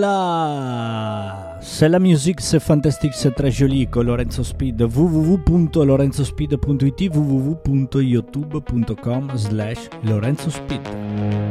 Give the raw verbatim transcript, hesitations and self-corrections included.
La... C'est la musique, c'est fantastique, c'est très joli con Lorenzo Speed. w w w punto lorenzo speed punto i t, w w w punto youtube punto com slash lorenzo speed.